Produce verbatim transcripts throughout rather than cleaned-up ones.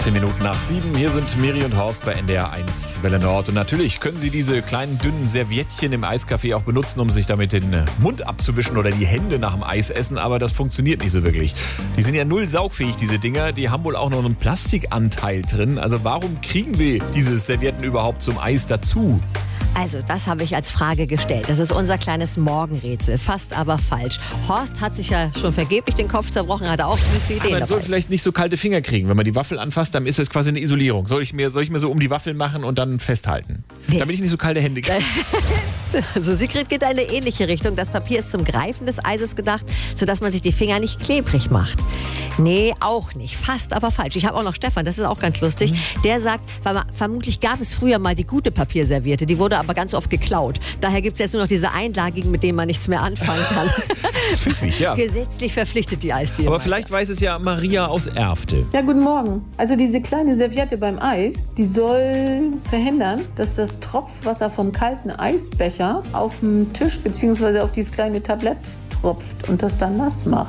sechzehn Minuten nach sieben. Hier sind Miri und Horst bei N D R eins Welle Nord. Und natürlich können Sie diese kleinen, dünnen Serviettchen im Eiscafé auch benutzen, um sich damit den Mund abzuwischen oder die Hände nach dem Eisessen. Aber das funktioniert nicht so wirklich. Die sind ja null saugfähig, diese Dinger. Die haben wohl auch noch einen Plastikanteil drin. Also warum kriegen wir diese Servietten überhaupt zum Eis dazu? Also, das habe ich als Frage gestellt. Das ist unser kleines Morgenrätsel. Fast aber falsch. Horst hat sich ja schon vergeblich den Kopf zerbrochen, hat auch süße Ideen Aber man dabei. soll vielleicht nicht so kalte Finger kriegen. Wenn man die Waffel anfasst, dann ist es quasi eine Isolierung. Soll ich mir, soll ich mir so um die Waffel machen und dann festhalten? Nee. Damit ich nicht so kalte Hände kriege. Also Sigrid geht in eine ähnliche Richtung. Das Papier ist zum Greifen des Eises gedacht, sodass man sich die Finger nicht klebrig macht. Nee, auch nicht. Fast aber falsch. Ich habe auch noch Stefan, das ist auch ganz lustig. Mhm. Der sagt, vermutlich gab es früher mal die gute Papierserviette. Die wurde aber ganz oft geklaut. Daher gibt es jetzt nur noch diese einlagigen, mit denen man nichts mehr anfangen kann. Pfiffig, ja. Gesetzlich verpflichtet die Eisdiele. Aber vielleicht weiß es ja Maria aus Erfte. Ja, guten Morgen. Also diese kleine Serviette beim Eis, die soll verhindern, dass das Tropfwasser vom kalten Eisbecher auf den Tisch bzw. auf dieses kleine Tablett tropft und das dann nass macht.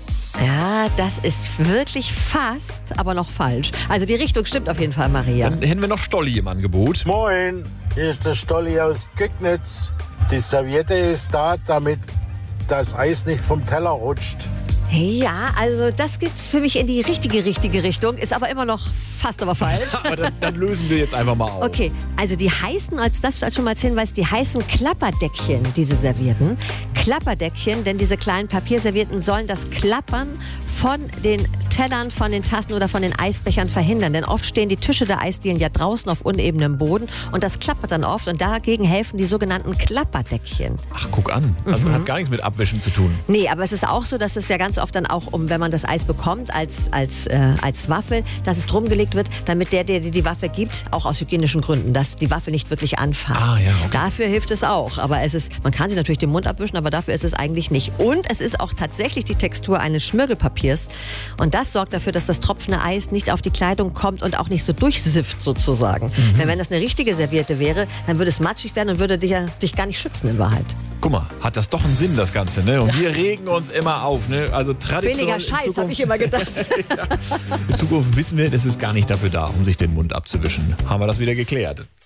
Ja, das ist wirklich fast, aber noch falsch. Also die Richtung stimmt auf jeden Fall, Maria. Dann hätten wir noch Stolli im Angebot. Moin, hier ist der Stolli aus Göcknitz. Die Serviette ist da, damit das Eis nicht vom Teller rutscht. Ja, also das geht für mich in die richtige, richtige Richtung, ist aber immer noch fast aber falsch. Aber dann, dann lösen wir jetzt einfach mal auf. Okay, also die heißen, als das schon mal als Hinweis, die heißen Klapperdeckchen, diese Servietten. Klapperdeckchen, denn diese kleinen Papierservietten sollen das Klappern von den Tellern, von den Tassen oder von den Eisbechern verhindern. Denn oft stehen die Tische der Eisdielen ja draußen auf unebenem Boden und das klappert dann oft und dagegen helfen die sogenannten Klapperdeckchen. Ach, guck an. Also Mhm. hat gar nichts mit Abwischen zu tun. Nee, aber es ist auch so, dass es ja ganz oft dann auch, um, wenn man das Eis bekommt als, als, äh, als Waffel, dass es drum gelegt wird, damit der, der dir die Waffe gibt, auch aus hygienischen Gründen, dass die Waffe nicht wirklich anfasst. Ah, ja, okay. Dafür hilft es auch. Aber es ist, man kann sie natürlich den Mund abwischen, aber dafür ist es eigentlich nicht. Und es ist auch tatsächlich die Textur eines Schmirgelpapiers. Und das sorgt dafür, dass das tropfende Eis nicht auf die Kleidung kommt und auch nicht so durchsifft sozusagen. Mhm. Denn wenn das eine richtige Serviette wäre, dann würde es matschig werden und würde dich, ja, dich gar nicht schützen in Wahrheit. Guck mal, hat das doch einen Sinn, das Ganze, ne? Und ja. wir regen uns immer auf, ne? Also traditionell. Weniger Scheiß, habe ich immer gedacht. ja. In Zukunft wissen wir, es ist gar nicht dafür da, um sich den Mund abzuwischen. Haben wir das wieder geklärt.